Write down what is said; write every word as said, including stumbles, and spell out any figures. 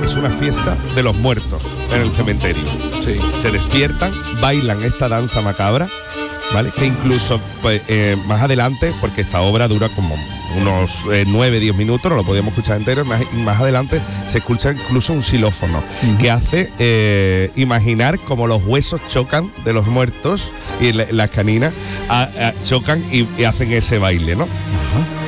es una fiesta de los muertos en el cementerio. Sí. Se despiertan, bailan esta danza macabra, ¿vale? Que incluso pues, eh, más adelante, porque esta obra dura como unos eh, nueve, diez minutos, no lo podíamos escuchar entero, más, más adelante se escucha incluso un xilófono, uh-huh. que hace eh, imaginar cómo los huesos chocan de los muertos y la, las caninas a, a, chocan y, y hacen ese baile, ¿no? Uh-huh.